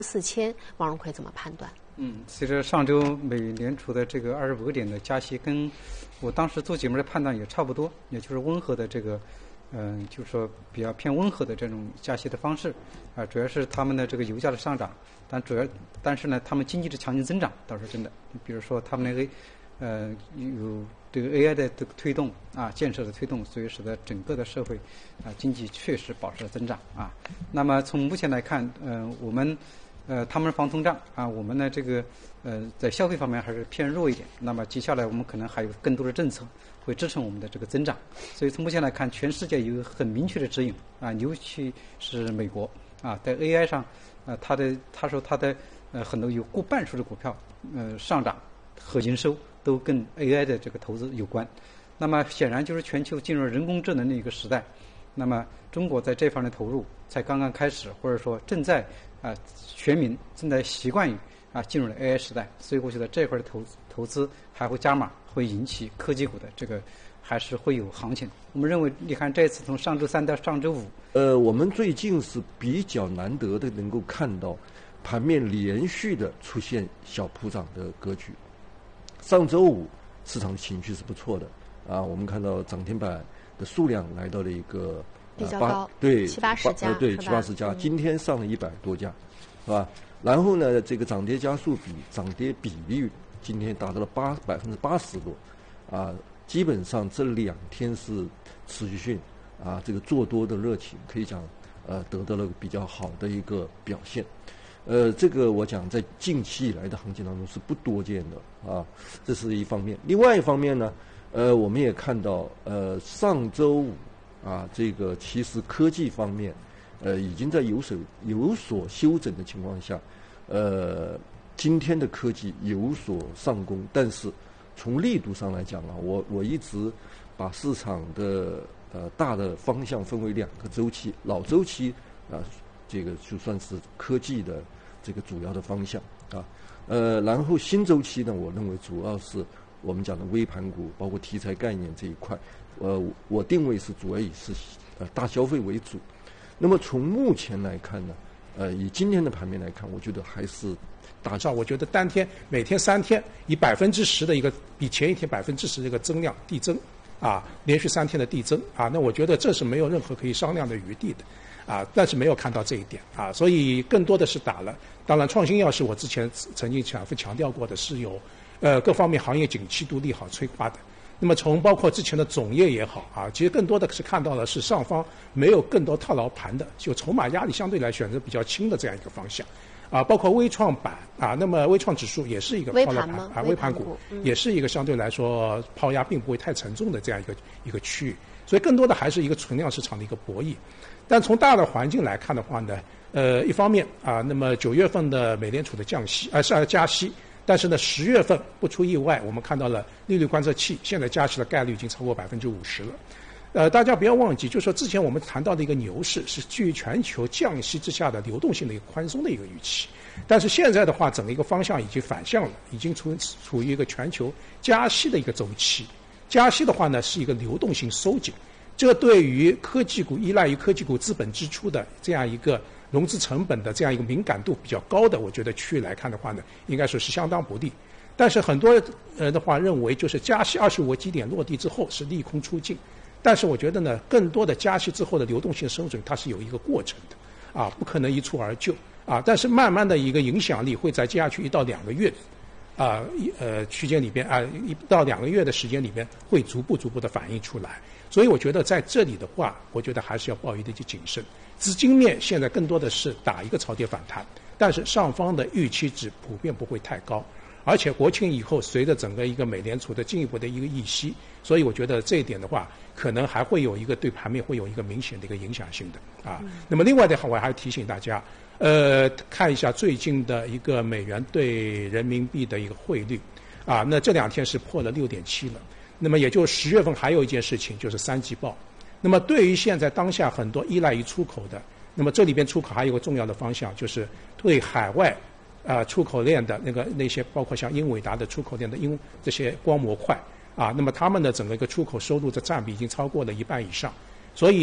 4000，王荣奎怎么判断？ 随着上周美联储的这个25个点的加息，跟我当时做节目的判断也差不多，也就是温和的这个，就是说比较偏温和的这种加息的方式，主要是他们的这个油价的上涨，但是呢，他们经济的强劲增长倒是真的，比如说他们那个有这个 AI 的这个推动建设的推动，所以使得整个的社会经济确实保持了增长那么从目前来看，我们他们是防通胀我们呢这个在消费方面还是偏弱一点。那么接下来我们可能还有更多的政策会支撑我们的这个增长。所以从目前来看，全世界有很明确的指引尤其是美国在 AI 上他说他的很多有过半数的股票上涨和营收都跟 AI 的这个投资有关。那么显然就是全球进入人工智能的一个时代。那么中国在这方面的投入才刚刚开始，或者说正在全民正在习惯于进入了 AI 时代。所以我觉得这块的投资还会加码，会引起科技股的这个还是会有行情。我们认为，你看这次从上周3到上周5， 我们最近是比较难得的能够看到盘面连续的出现小普涨的格局。上周5市场的情绪是不错的我们看到涨停板的数量来到了一个比较高， 对 70-80家， 对70-80家，今天上了100多家，是吧？然后呢，这个涨跌家数涨跌比例今天达到了80%多，基本上这2天是持续性这个做多的热情可以讲得到了比较好的一个表现。这个我讲在近期以来的行情当中是不多见的这是一方面。另外一方面呢，我们也看到上周五这个其实科技方面已经在有所修整的情况下，今天的科技有所上攻，但是从力度上来讲我一直把市场的大的方向分为2个周期，老周期这个就算是科技的这个主要的方向然后新周期呢，我认为主要是我们讲的微盘股，包括题材概念这一块，我定位是主要以是大消费为主。那么从目前来看呢，以今天的盘面来看，我觉得还是大涨。 我觉得单天每天3天以10%的一个比前一天10%的一个增量递增连续3天的递增那我觉得这是没有任何可以商量的余地的但是没有看到这一点所以更多的是打了。当然，创新药是我之前曾经反复强调过的，是有各方面行业景气都利好催化的。那么从包括之前的种业也好其实更多的是看到的是上方没有更多套牢盘的，就筹码压力相对来选择比较轻的这样一个方向包括微创板那么微创指数也是一个套牢盘微盘股也是一个相对来说抛压并不会太沉重的这样一个区域。所以更多的还是一个存量市场的一个博弈。但从大的环境来看的话呢，一方面那么9月份的美联储的加息，但是呢10月份不出意外，我们看到了利率观测器现在加息的概率已经超过50%了。大家不要忘记，就是说之前我们谈到的一个牛市是基于全球降息之下的流动性的一个宽松的一个预期，但是现在的话，整个一个方向已经反向了，已经处于一个全球加息的一个周期。加息的话呢，是一个流动性收紧，这对于科技股依赖于科技股资本支出的这样一个融资成本的这样一个敏感度比较高的，我觉得区域来看的话呢，应该说是相当不利。但是很多人的话认为，就是加息25个基点落地之后是利空出尽，但是我觉得呢，更多的加息之后的流动性收紧，它是有一个过程的不可能一蹴而就但是慢慢的一个影响力会在接下去1到2个月区间里边1到2个月的时间里边会逐步的反映出来。所以我觉得在这里的话，我觉得还是要抱一定谨慎。资金面现在更多的是打一个超跌反弹，但是上方的预期值普遍不会太高，而且国庆以后随着整个一个美联储的进一步的一个议息，所以我觉得这一点的话，可能还会有一个对盘面会有一个明显的一个影响性的那么另外的话，我还提醒大家看一下最近的一个美元对人民币的一个汇率那这2天是破了6.7了。那么也就10月份还有一件事情，就是3季报。那么对于现在当下很多依赖于出口的，那么这里边出口还有个重要的方向，就是对海外出口链的那些包括像英伟达的出口链的这些光模块那么他们的整个一个出口收入的占比已经超过了1半以上。所以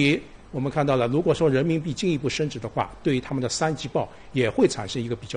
我们看到了，如果说人民币进一步升值的话，对于他们的三季报也会产生一个比较